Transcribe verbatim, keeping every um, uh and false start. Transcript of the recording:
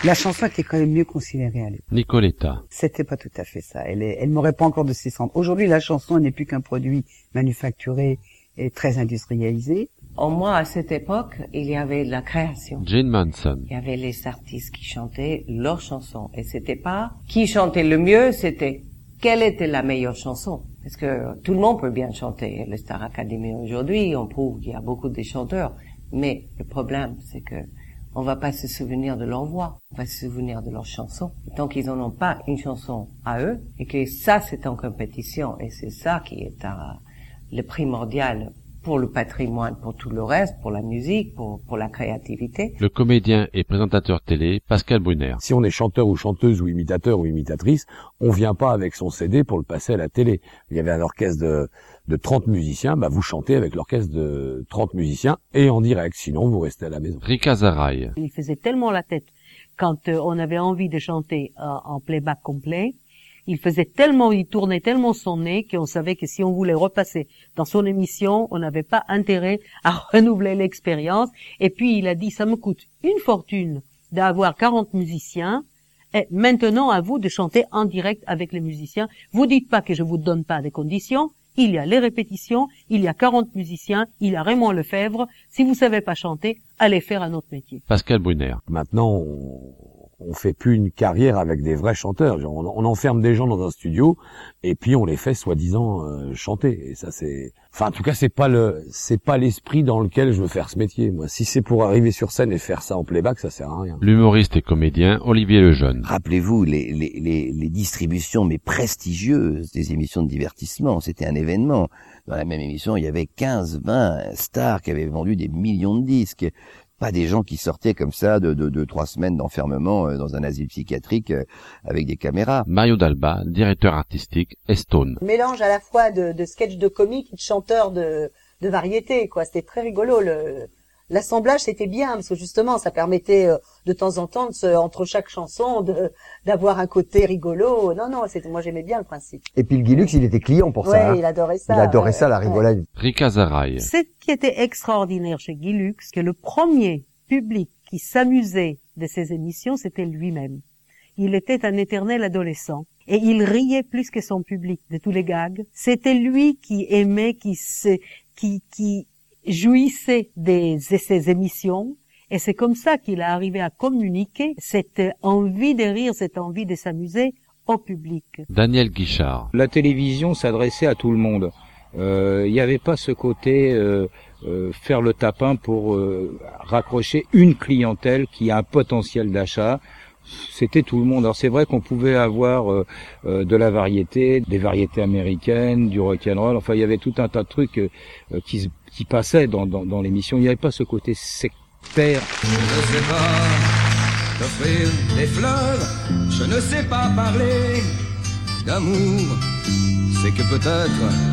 La chanson était quand même mieux considérée à l'époque. Nicoletta. C'était pas tout à fait ça. Elle est, elle m'aurait pas encore de ses cendres. Aujourd'hui, la chanson n'est plus qu'un produit manufacturé et très industrialisé. Au moins, à cette époque, il y avait de la création. Jane Manson. Il y avait les artistes qui chantaient leurs chansons. Et c'était pas qui chantait le mieux, c'était quelle était la meilleure chanson. Parce que tout le monde peut bien chanter. Le Star Academy aujourd'hui, on prouve qu'il y a beaucoup de chanteurs. Mais le problème, c'est que on va pas se souvenir de leur voix. On va se souvenir de leurs chansons. Tant qu'ils n'en ont pas une chanson à eux, et que ça, c'est en compétition. Et c'est ça qui est un, le primordial pour le patrimoine, pour tout le reste, pour la musique, pour, pour la créativité. Le comédien et présentateur télé, Pascal Brunner. Si on est chanteur ou chanteuse ou imitateur ou imitatrice, on vient pas avec son C D pour le passer à la télé. Il y avait un orchestre de, de trente musiciens, bah vous chantez avec l'orchestre de trente musiciens et en direct, sinon vous restez à la maison. Rika Zaraï. Il faisait tellement la tête quand euh, on avait envie de chanter euh, en playback complet. Il faisait tellement, il tournait tellement son nez qu'on savait que si on voulait repasser dans son émission, on n'avait pas intérêt à renouveler l'expérience. Et puis il a dit, ça me coûte une fortune d'avoir quarante musiciens. Et maintenant, à vous de chanter en direct avec les musiciens. Vous dites pas que je vous donne pas des conditions. Il y a les répétitions, il y a quarante musiciens, il y a Raymond Lefebvre. Si vous savez pas chanter, allez faire un autre métier. Pascal Brunner. Maintenant, on, on fait plus une carrière avec des vrais chanteurs. On, on enferme des gens dans un studio et puis on les fait soi-disant euh, chanter. Et ça, c'est, enfin, en tout cas, c'est pas le, c'est pas l'esprit dans lequel je veux faire ce métier. Moi, si c'est pour arriver sur scène et faire ça en playback, ça sert à rien. L'humoriste et comédien Olivier Lejeune. Rappelez-vous les, les, les, les distributions mais prestigieuses des émissions de divertissement. C'était un événement. Dans la même émission, il y avait quinze, vingt stars qui avaient vendu des millions de disques. Pas des gens qui sortaient comme ça de, de, de trois semaines d'enfermement euh, dans un asile psychiatrique euh, avec des caméras. Mario Dalba, directeur artistique, Estone. Mélange à la fois de, de sketch de comique et de chanteur de, de variété, quoi. C'était très rigolo. Le, l'assemblage, c'était bien parce que justement, ça permettait euh, de temps en temps, de se, entre chaque chanson, de, d'avoir un côté rigolo. Non, non, c'était, moi j'aimais bien le principe. Et puis le Guilux, il était client pour ouais, ça. Hein. Il adorait ça. Il adorait ouais, ça, la rigolade. Ouais. Rika Zaraï. Ce qui était extraordinaire chez Guilux, que le premier public qui s'amusait de ses émissions, c'était lui-même. Il était un éternel adolescent et il riait plus que son public de tous les gags. C'était lui qui aimait, qui se, qui, qui jouissait des, de ses émissions. Et c'est comme ça qu'il a arrivé à communiquer cette envie de rire, cette envie de s'amuser au public. Daniel Guichard. La télévision s'adressait à tout le monde. Euh, il n'y avait pas ce côté euh, euh, faire le tapin pour euh, raccrocher une clientèle qui a un potentiel d'achat. C'était tout le monde. Alors c'est vrai qu'on pouvait avoir euh, euh, de la variété, des variétés américaines, du rock'n'roll. Enfin, il y avait tout un tas de trucs euh, qui, qui passaient dans, dans, dans l'émission. Il n'y avait pas ce côté sectaire. Je ne sais pas t'offrir des fleurs, je ne sais pas parler d'amour. C'est que peut-être